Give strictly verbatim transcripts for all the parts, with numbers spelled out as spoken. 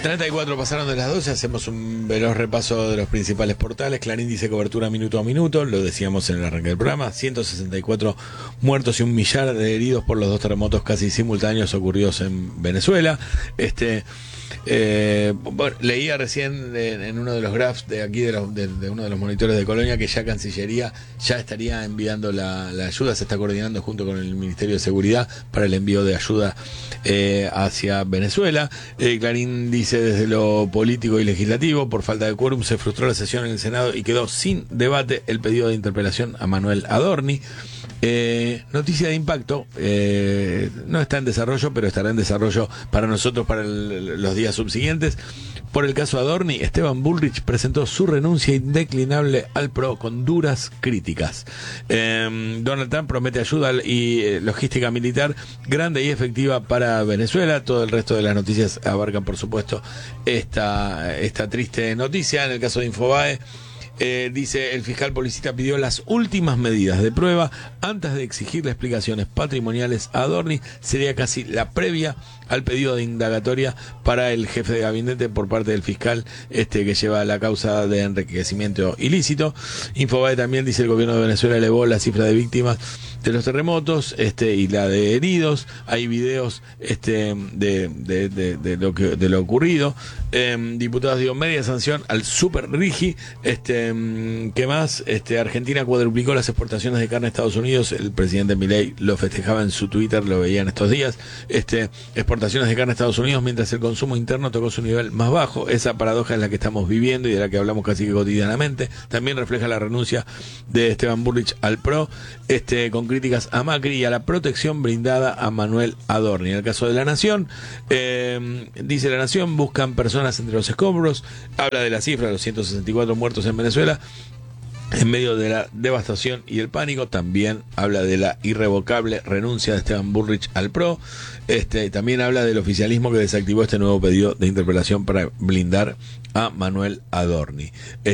treinta y cuatro pasaron de las doce, hacemos un veloz repaso de los principales portales. Clarín dice cobertura minuto a minuto, lo decíamos en el arranque del programa, ciento sesenta y cuatro muertos y un millar de heridos por los dos terremotos casi simultáneos ocurridos en Venezuela. Este... Eh, bueno, leía recién en, en uno de los graphs de aquí de, los, de, de uno de los monitores de Colonia que ya Cancillería ya estaría enviando la, la ayuda, se está coordinando junto con el Ministerio de Seguridad para el envío de ayuda eh, hacia Venezuela. eh, Clarín dice desde lo político y legislativo, por falta de quórum se frustró la sesión en el Senado y quedó sin debate el pedido de interpelación a Manuel Adorni. Eh, noticia de impacto, eh, no está en desarrollo, pero estará en desarrollo para nosotros para el, los días subsiguientes. Por el caso Adorni, Esteban Bullrich presentó su renuncia indeclinable al P R O con duras críticas. Eh, Donald Trump promete ayuda y eh, logística militar grande y efectiva para Venezuela. Todo el resto de las noticias abarcan, por supuesto, esta, esta triste noticia. En el caso de Infobae, Eh, dice, el fiscal policista pidió las últimas medidas de prueba antes de exigirle explicaciones patrimoniales a Adorni. Sería casi la previa al pedido de indagatoria para el jefe de gabinete por parte del fiscal este que lleva la causa de enriquecimiento ilícito. Infobae también dice, el gobierno de Venezuela elevó la cifra de víctimas de los terremotos este y la de heridos. Hay videos este de, de, de, de lo que de lo ocurrido. Eh, diputados dio media sanción al Super Rigi. Este ¿qué más? Este Argentina cuadruplicó las exportaciones de carne a Estados Unidos. El presidente Milei lo festejaba en su Twitter, lo veía en estos días. Este exportaciones de carne a Estados Unidos mientras el consumo interno tocó su nivel más bajo. Esa paradoja es la que estamos viviendo y de la que hablamos casi que cotidianamente. También refleja la renuncia de Esteban Bullrich al P R O, este con críticas a Macri y a la protección brindada a Manuel Adorni. En el caso de La Nación, eh, dice La Nación, buscan personas entre los escombros, habla de la cifra de los ciento sesenta y cuatro muertos en Venezuela en medio de la devastación y el pánico. También habla de la irrevocable renuncia de Esteban Bullrich al P R O. Este, también habla del oficialismo que desactivó este nuevo pedido de interpelación para blindar a Manuel Adorni.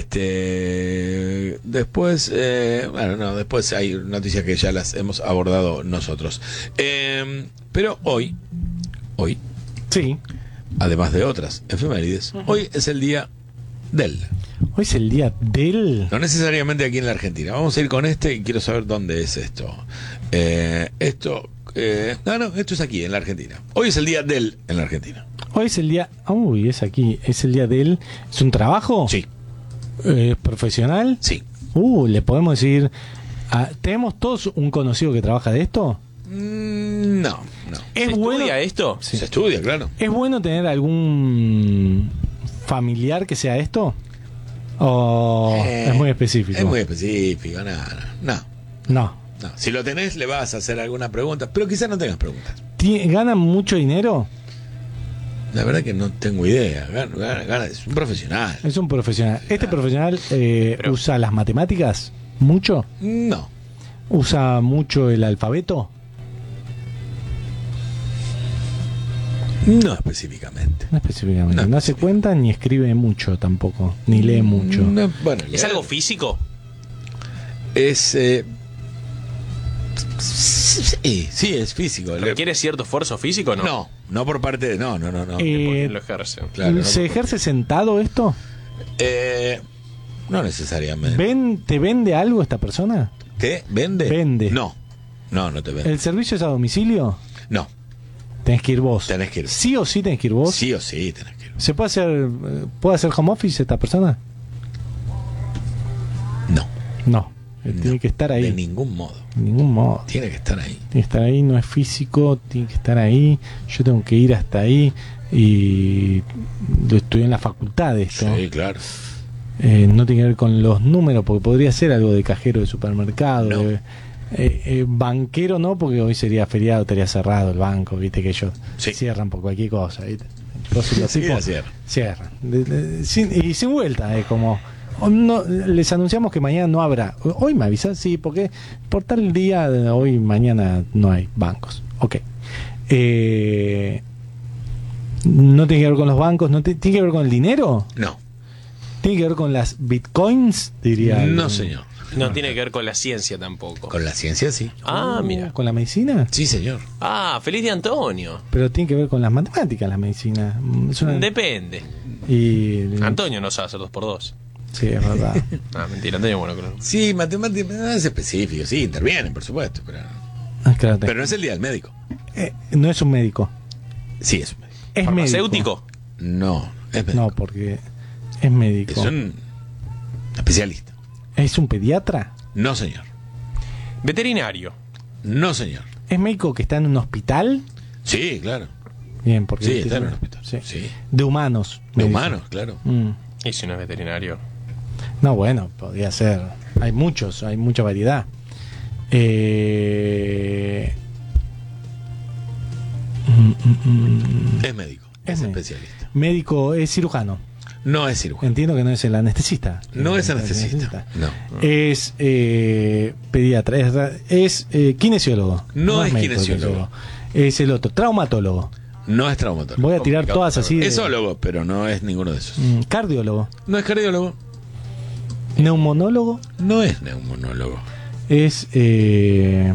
Este, después, eh, bueno, no, después hay noticias que ya las hemos abordado nosotros. Eh, pero hoy, hoy, sí, además de otras efemérides, uh-huh. hoy es el día del. Hoy es el día del... No necesariamente aquí en la Argentina. Vamos a ir con este y quiero saber dónde es esto. Eh, esto... Eh, no, no, esto es aquí, en la Argentina. Hoy es el día del en la Argentina. Hoy es el día... Uy, es aquí. ¿Es el día del... ¿Es un trabajo? Sí. ¿Es profesional? Sí. Uh, le podemos decir... Ah, ¿tenemos todos un conocido que trabaja de esto? Mm, no, no. ¿Es ¿Se bueno? estudia esto? Sí. Se estudia, claro. ¿Es bueno tener algún familiar que sea esto? ¿O eh, es muy específico? Es muy específico, no, no. No. no. Si lo tenés, le vas a hacer alguna pregunta, pero quizás no tengas preguntas. ¿Ganan mucho dinero? La verdad que no tengo idea. Gana, gana, gana. Es un profesional. Es un profesional. ¿Este ah. profesional eh, pero... usa las matemáticas? ¿Mucho? No. ¿Usa mucho el alfabeto? No específicamente. No específicamente. No, no hace cuenta ni escribe mucho tampoco. Ni lee mucho. No, bueno, ¿Es algo físico? Es... Eh, sí, sí, es físico. ¿Requiere cierto esfuerzo físico o no? No, no por parte de... No, no, no. no. Eh, Lo ejerce. Claro, no ¿Se por- ejerce sentado esto? Eh, no necesariamente. ¿Ven, ¿Te vende algo esta persona? ¿Te vende? Vende. No, no, no te vende. ¿El servicio es a domicilio? No, Tenés que ir vos. tenés que ir. ¿Sí o sí tenés que ir vos? Sí o sí tenés que ir. ¿Se puede hacer, eh, puede hacer home office esta persona? No, No. Eh, no, Tiene que estar ahí. de ningún modo. De ningún modo. Tiene que estar ahí. Tiene que estar ahí, no es físico, tiene que estar ahí. Yo tengo que ir hasta ahí y lo estudié en la facultad de esto. Sí, claro. Eh, no tiene que ver con los números, porque podría ser algo de cajero de supermercado. No. de- eh, eh, banquero no, porque hoy sería feriado, estaría cerrado el banco, viste que ellos Sí. cierran por cualquier cosa. ¿viste? Entonces los Sí, tipos cierra. cierran. De- de- sin- y sin vuelta, es como... oh, no, les anunciamos que mañana no habrá. Hoy me avisan, sí, porque por tal día, hoy, mañana no hay bancos. Ok. Eh, no tiene que ver con los bancos, no te- tiene que ver con el dinero. No, ¿Tiene que ver con las bitcoins? Diría. no el- señor. No tiene que ver con la ciencia tampoco. Con la ciencia, sí. Ah, Uh, mira. ¿Con la medicina? Sí, señor. Ah, feliz de Antonio. Pero tiene que ver con las matemáticas la medicina. Mm, es una- Depende. y... Antonio no sabe hacer dos por dos. Sí, es verdad. Ah, mentira, Antonio bueno, creo. Sí, matemáticas no es específico, sí, intervienen, por supuesto, pero, Ah, claro, te- pero no es el día del médico. Eh, no es un médico. Sí, es un médico. Es ¿Farmacéutico? No, es médico. médico. No, porque es médico. Es un especialista. ¿Es un pediatra? No, señor. Veterinario. No, señor. ¿Es médico que está en un hospital? Sí, claro. Bien, porque... Sí, viste, está en un sí. hospital. Sí. Sí. De humanos. De me dice. humanos, claro. Mm. Y si no es veterinario. No, bueno, podría ser. Hay muchos, hay mucha variedad. Eh... mm, mm, mm. Es médico. Es Es, médico. especialista. Médico es cirujano. No es cirujano. Entiendo que no es el anestesista. No es El anestesista. No. Es eh, pediatra. Es, ra- es eh, kinesiólogo. No es médico, kinesiólogo. Es el otro. Traumatólogo. No es traumatólogo. Voy a tirar Complicado, todas así. de- Es zoólogo, pero no es ninguno de esos. Mm, cardiólogo. No es cardiólogo. Neumonólogo. No es neumonólogo. Es. Eh,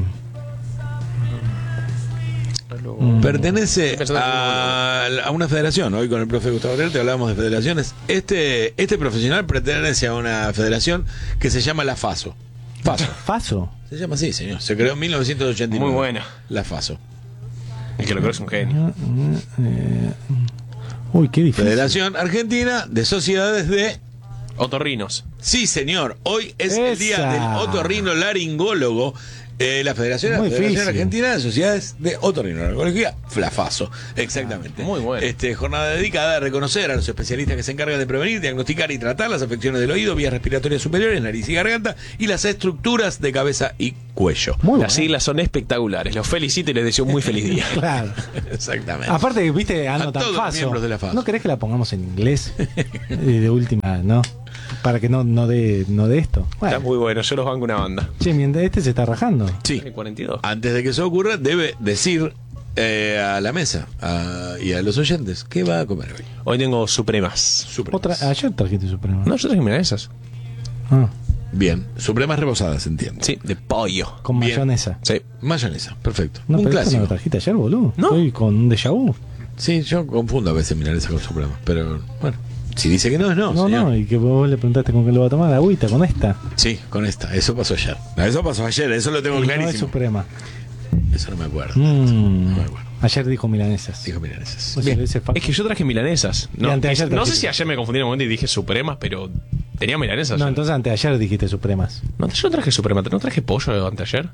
Mm. Pertenece Estoy pensando a, a una federación. Hoy con el profe Gustavo Arete hablábamos de federaciones. Este, este profesional pertenece a una federación que se llama la FASO. FASO. Faso. Se llama así, señor. Se creó en mil novecientos ochenta y nueve. Muy buena. La FASO. El que lo creo es un genio. Mm, mm, eh, Uy, qué difícil. Federación Argentina de Sociedades de... Otorrinos. Sí, señor. Hoy es el día Esa. del otorrinolaringólogo. Eh, la Federación, Muy Federación difícil. Argentina de Sociedades de Otorrinolaringología, FLAFASO, exactamente. Muy bueno. Este, jornada dedicada a reconocer a los especialistas que se encargan de prevenir, diagnosticar y tratar las afecciones del oído, vías respiratorias superiores, nariz y garganta y las estructuras de cabeza y cuello. Muy Las bueno. siglas son espectaculares. Los felicito y les deseo un muy feliz día. Claro. Exactamente. Aparte, viste, A ando tan todos los faso. miembros de la FASO. ¿No querés que la pongamos en inglés? Eh, de última, ¿no? Para que no, no dé no de esto. Está Bueno, muy bueno. Yo los banco una banda. che, mientras este se está rajando. Sí. Tiene cuarenta y dos. Antes de que eso ocurra, debe decir eh, a la mesa a- y a los oyentes qué va a comer hoy. Hoy tengo supremas. Supremas. Otra, ayer trajiste Suprema. No, yo traje milanesas. Ah, Bien, supremas rebosadas, entiendo. Sí, de pollo. con Bien. mayonesa. Sí. Mayonesa, perfecto. No, Un pero esto no clásico. lo trajiste ayer, boludo. No. Estoy con un déjà vu. Sí, yo confundo a veces milanesa con supremas, pero bueno, si dice que no, es no, No, señor. no, y que vos le preguntaste con qué lo va a tomar, agüita, con esta. Sí, con esta, eso pasó ayer. No, eso pasó ayer, eso lo tengo Y no es clarísimo. Suprema. Eso no me acuerdo. Mm. No me acuerdo. Ayer dijo milanesas. Dijo milanesas. O sea, ese fa- Es que yo traje milanesas. No, Y anteayer no sé trajiste. si ayer me confundí en un momento y dije supremas, pero tenía milanesas. No, entonces anteayer dijiste Supremas. No, yo traje suprema. ¿No traje pollo anteayer?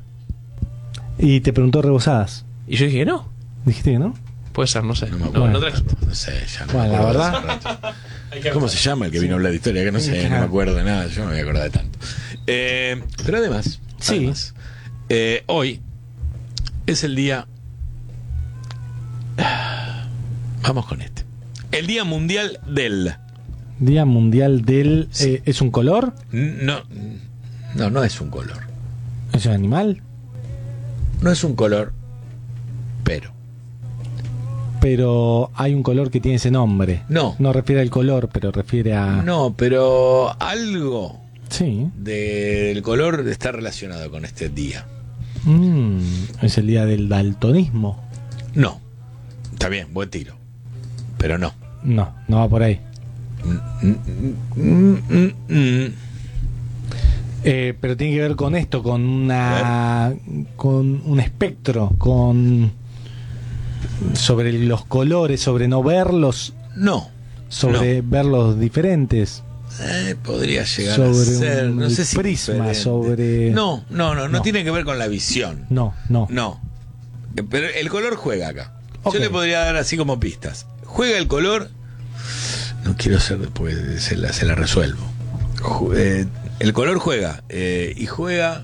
Y te preguntó rebosadas. Y yo dije, no. ¿Dijiste que no? Puede ser, no sé. No me No, acuerdo. no traje. No sé, ya no Bueno, me la acuerdo de verdad- hace rato. ¿Cómo se llama el que vino a hablar de historia? Que no sé, no me acuerdo de nada, yo no me voy a acordar de tanto. Eh, pero además, Sí. además, eh, hoy es el día... Vamos con este. El Día Mundial del... Día Mundial del... Sí. eh, ¿Es un color? No, no, no es un color. ¿Es un animal? No es un color, pero... Pero hay un color que tiene ese nombre. No. No refiere al color, pero refiere a... No, pero algo Sí. del color está relacionado con este día. Mm, es el día del daltonismo. No. Está bien, buen tiro. Pero no. No, no va por ahí. Mm, mm, mm, mm. Eh, pero tiene que ver con esto, con una... con un espectro, con... sobre los colores, sobre no verlos, No. sobre verlos diferentes. Eh, podría llegar Sobre a ser. un No sé si prisma, diferente. sobre- No, no, no, no, No. tiene que ver con la visión. No, no. No. Eh, Pero el color juega acá. Ok. Yo le podría dar así como pistas. Juega el color. No quiero ser después, se la, se la resuelvo. Ju- eh, el color juega. eh, y juega.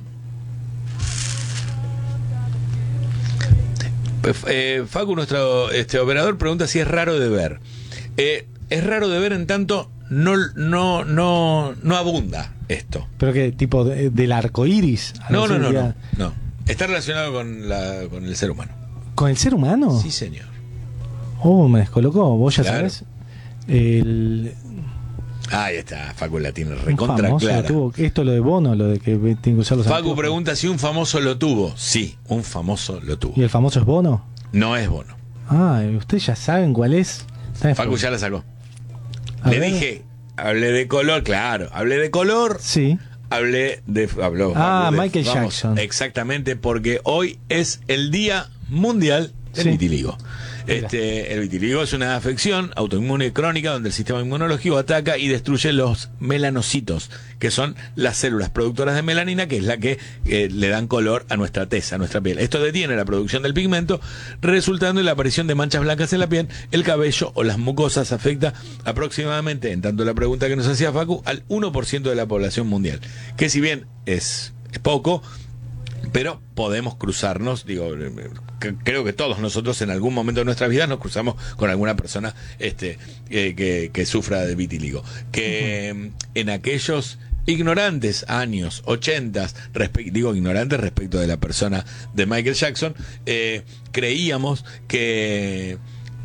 Eh, Facu, nuestro este, operador, pregunta si es raro de ver. Eh, es raro de ver en tanto no, no, no, no abunda esto. Pero que tipo de- del arco iris. No, no, no, no, no. Está relacionado con, la, con el ser humano. ¿Con el ser humano? Sí, señor. Oh, me descolocó. Vos ya Claro. sabés. El... Ahí está, Facu la tiene Un recontra famoso clara. lo tuvo. Esto lo de Bono, lo de que tiene que usar los Facu anteojos. pregunta si un famoso lo tuvo. Sí, un famoso lo tuvo. ¿Y el famoso es Bono? No es Bono. Ah, ustedes ya saben cuál es. Está Facu ya la sacó. A Le ver. dije, hablé de color, claro, hablé de color, Sí. hablé de... Habló, Ah, habló de- Michael vamos, Jackson. Exactamente, porque hoy es el Día Mundial del Sí. Vitiligo. Este, el vitiligo es una afección autoinmune crónica donde el sistema inmunológico ataca y destruye los melanocitos, que son las células productoras de melanina, que es la que eh, le dan color a nuestra tez, a nuestra piel. Esto detiene la producción del pigmento, resultando en la aparición de manchas blancas en la piel, el cabello o las mucosas. Afecta aproximadamente, en tanto la pregunta que nos hacía Facu, al uno por ciento de la población mundial, que si bien es, es poco, pero podemos cruzarnos, digo, que, creo que todos nosotros en algún momento de nuestra vida nos cruzamos con alguna persona este eh, que, que sufra de vitiligo. Que uh-huh. en aquellos ignorantes años ochentas, digo ignorantes respecto de la persona de Michael Jackson, eh, creíamos que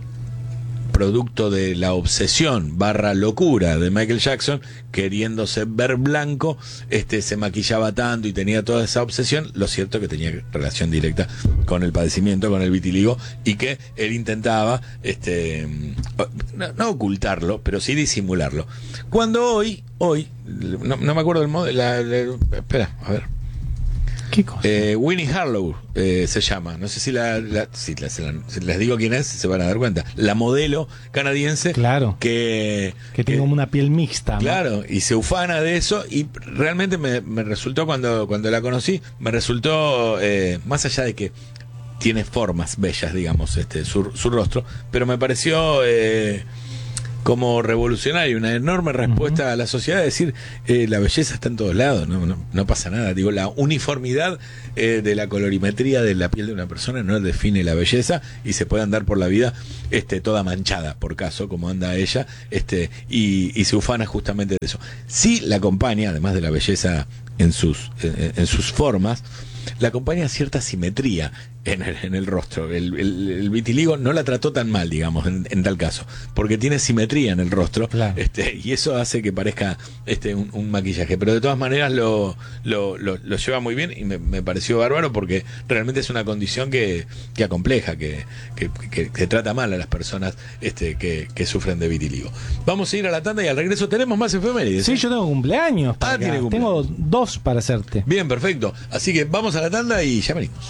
producto de la obsesión barra locura de Michael Jackson, queriéndose ver blanco, este se maquillaba tanto y tenía toda esa obsesión. Lo cierto es que tenía relación directa con el padecimiento, con el vitiligo, y que él intentaba este no, no ocultarlo, pero sí disimularlo. Cuando hoy, hoy, no, no me acuerdo del modo, la, la, espera, a ver. ¿Qué cosa? Eh, Winnie Harlow eh, se llama, no sé si, la, la, si, la, si, la, si les digo quién es, se van a dar cuenta. La modelo canadiense, claro, que, que tiene como una piel mixta, ¿no? Claro, y se ufana de eso, y realmente me, me resultó, cuando, cuando la conocí, me resultó, eh, más allá de que tiene formas bellas, digamos, este su, su rostro, pero me pareció... Eh, como revolucionario, una enorme respuesta uh-huh. a la sociedad, de decir, eh, la belleza está en todos lados, no, no, no pasa nada. Digo, la uniformidad eh, de la colorimetría de la piel de una persona no define la belleza, y se puede andar por la vida este, toda manchada, por caso, como anda ella, este, y, y se ufana justamente de eso. Sí la acompaña, además de la belleza en sus, en, en sus formas, la acompaña cierta simetría en el, en el rostro. El, el, el vitiligo no la trató tan mal, digamos, en, en tal caso, porque tiene simetría en el rostro, claro. este, y eso hace que parezca este un, un maquillaje, pero de todas maneras lo, lo, lo, lo lleva muy bien, y me, me pareció bárbaro, porque realmente es una condición que, que acompleja, que, que, que, que trata mal a las personas este, que, que sufren de vitiligo. Vamos a ir a la tanda y al regreso tenemos más efemérides. Sí, yo tengo cumpleaños. Ah, tiene cumpleaños. Tengo dos para hacerte. Bien, perfecto. Así que vamos a la tanda y ya venimos.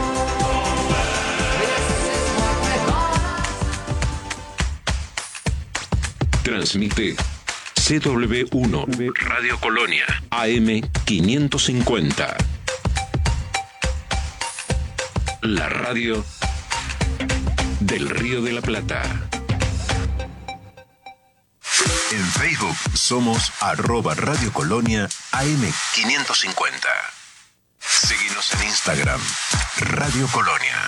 Transmite C W uno Radio Colonia A M quinientos cincuenta. La radio del Río de la Plata. En Facebook somos arroba Radio Colonia A M quinientos cincuenta. Síguenos en Instagram, Radio Colonia.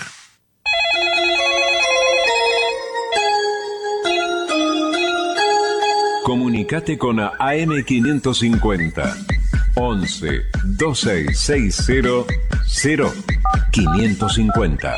Comunicate con A M quinientos cincuenta. once veintiséis sesenta cero quinientos cincuenta.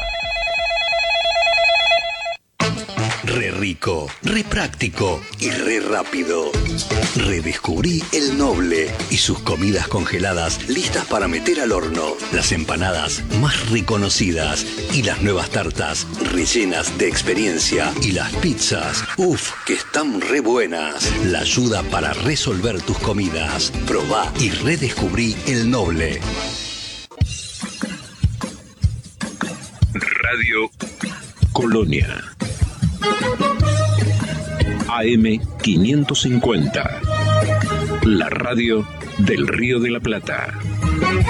Re rico, re práctico y re rápido. Redescubrí El Noble y sus comidas congeladas listas para meter al horno. Las empanadas más reconocidas y las nuevas tartas rellenas de experiencia. Y las pizzas, uff, que están re buenas. La ayuda para resolver tus comidas. Probá y redescubrí El Noble. Radio Colonia A M quinientos cincuenta. La radio del Río de la Plata.